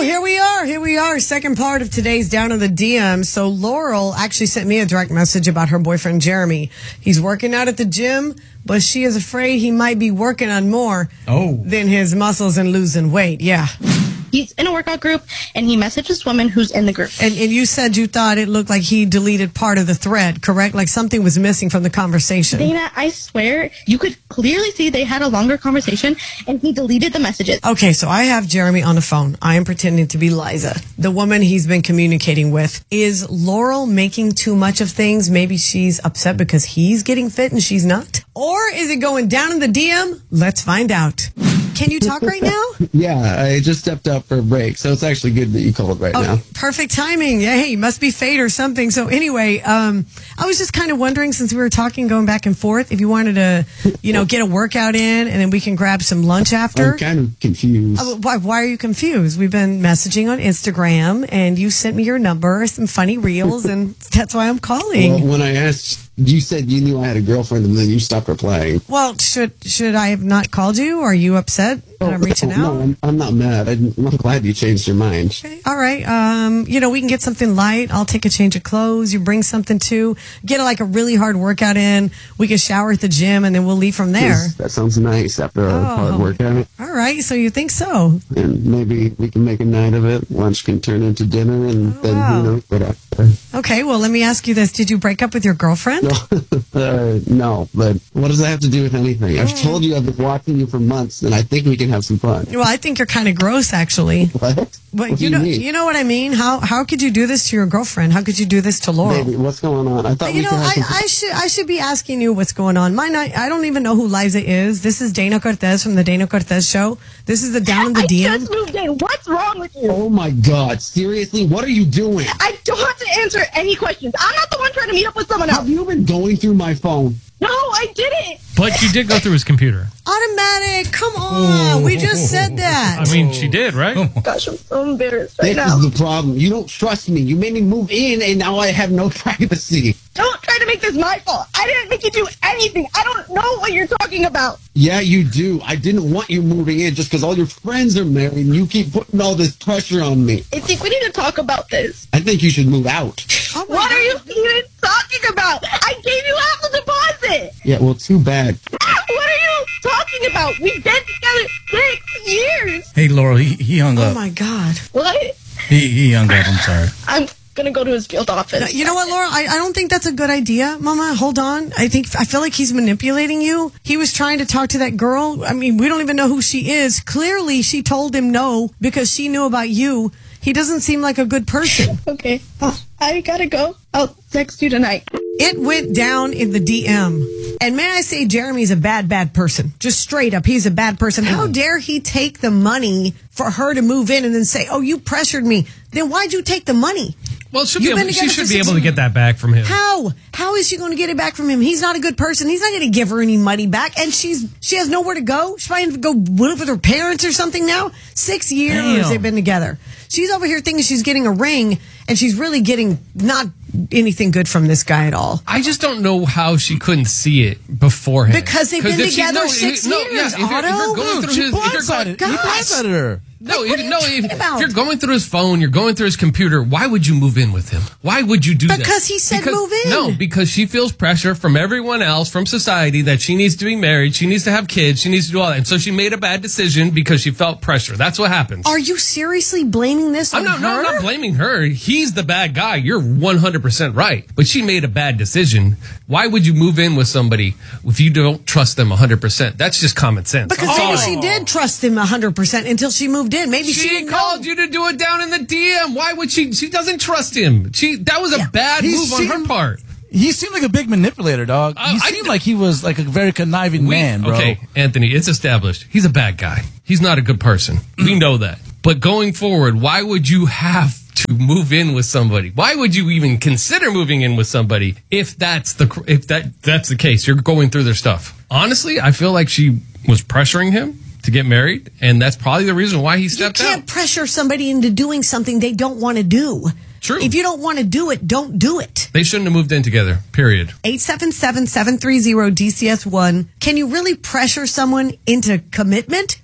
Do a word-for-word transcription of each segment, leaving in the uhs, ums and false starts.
Oh, here we are. Here we are. Second part of today's Down in the D M. So Laurel actually sent me a direct message about her boyfriend, Jeremy. He's working out at the gym, but she is afraid he might be working on more oh. than his muscles and losing weight. Yeah. He's in a workout group, and he messaged this woman who's in the group. And, and you said you thought it looked like he deleted part of the thread, correct? Like something was missing from the conversation. Dana, I swear, you could clearly see they had a longer conversation, and he deleted the messages. Okay, so I have Jeremy on the phone. I am pretending to be Liza, the woman he's been communicating with. Is Laurel making too much of things? Maybe she's upset because he's getting fit and she's not? Or is it going down in the D M? Let's find out. Can you talk right now? Yeah, I just stepped out for a break, so it's actually good that you called right oh, now. Perfect timing. Yeah, hey, must be fate or something. So anyway, um, I was just kind of wondering, since we were talking, going back and forth, if you wanted to, you know, get a workout in, and then we can grab some lunch after. I'm kind of confused. Uh, why, why are you confused? We've been messaging on Instagram, and you sent me your number, some funny reels, and that's why I'm calling. Well, when I asked, you said you knew I had a girlfriend, and then you stopped replying. Well, should should I have not called you? Are you upset that I'm reaching oh, out? No, I'm, I'm not mad. I'm, I'm glad you changed your mind. Okay. All right. Um, you know, we can get something light. I'll take a change of clothes. You bring something too. Get like a really hard workout in. We can shower at the gym, and then we'll leave from there. That sounds nice after a oh. hard workout. All right. So you think so? And maybe we can make a night of it. Lunch can turn into dinner, and oh, then wow. who knows what after. Okay. Well, let me ask you this: did you break up with your girlfriend? No, uh, no. But what does that have to do with anything? I've oh. told you I've been watching you for months, and I think we can have some fun. Well, I think you're kind of gross, actually. What? But what you do know, you, mean? you know what I mean. How how could you do this to your girlfriend? How could you do this to Laurel? Baby, what's going on? I thought But, we you know, could have I, some I should I should be asking you what's going on. My night, I don't even know who Liza is. This is Dana Cortez from the Dana Cortez Show. This is the Down in the I D M. just moved in. What's wrong with you? Oh my God! Seriously, what are you doing? I don't have to answer any questions. I'm not the one trying to meet up with someone else. Have you been going through my phone? No, I didn't. But you did go through his computer. Automatic. Come on. We just said that. I mean, she did, right? Gosh, I'm so embarrassed right This now. is the problem. You don't trust me. You made me move in, and now I have no privacy. Don't try to make this my fault. I didn't make you do anything. I don't know what you're talking about. Yeah, you do. I didn't want you moving in just because all your friends are married, and you keep putting all this pressure on me. I think we need to talk about this. I think you should move out. Oh my What God. are you even talking about? I gave you half the deposit. Yeah, well, too bad. What are you talking about? We've been together six years. Hey, Laurel, he, he hung Oh up. my God. What? He, he hung up. I'm sorry. I'm gonna go to his field office. You know what, Laura? I, I don't think that's a good idea, Mama. Hold on. I think I feel like he's manipulating you. He was trying to talk to that girl. I mean, we don't even know who she is. Clearly, she told him no because she knew about you. He doesn't seem like a good person. Okay, uh, I gotta go. I'll text you tonight. It went down in the D M. And may I say, Jeremy's a bad, bad person. Just straight up, he's a bad person. How dare he take the money for her to move in and then say, oh, you pressured me. Then why'd you take the money? Well, she'll be You've able, been she together should for be six able to get that back from him. How? How is she going to get it back from him? He's not a good person. He's not going to give her any money back. And she's she has nowhere to go. She's trying to go live with her parents or something now. Six years Damn. they've been together. She's over here thinking she's getting a ring, and she's really getting not anything good from this guy at all. I just don't know how she couldn't see it beforehand. Because they've been if she- together no, six no, years, yeah, if, you're, if Otto. you're going through She his, if you're blindsided, going, he Gosh. blindsided her. no, Like, if, what are no, you if, talking about? if you're going through his phone, you're going through his computer. Why would you move in with him? Why would you do that? Because he said Because- move in. No, because she feels pressure from everyone else, from society, that she needs to be married, she needs to have kids, she needs to do all that, and so she made a bad decision because she felt pressure. That's what happens. Are you seriously blaming this I'm on not, her? no, I'm not blaming her. He's the bad guy. You're one hundred percent right. But she made a bad decision. Why would you move in with somebody if you don't trust them one hundred percent? That's just common sense. Because I'm maybe sorry. she did trust him one hundred percent until she moved in. Maybe she, She didn't called know. you to do it down in the D M. Why would she? She doesn't trust him. She That was a Yeah. bad He move on her seemed- part. He seemed like a big manipulator, dog. Uh, he I seemed d- like he was like a very conniving We- man, bro. Okay, Anthony, it's established. He's a bad guy. He's not a good person. We know that. But going forward, why would you have to move in with somebody? Why would you even consider moving in with somebody if that's the if that that's the case? You're going through their stuff. Honestly, I feel like she was pressuring him to get married, and that's probably the reason why he You stepped can't out. pressure somebody into doing something they don't want to do. True. If you don't want to do it, don't do it. They shouldn't have moved in together, period. eight seven seven, seven three zero, D C S one. Can you really pressure someone into commitment?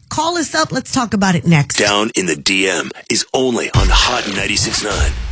Call us up. Let's talk about it next. Down in the D M is only on Hot ninety-six point nine.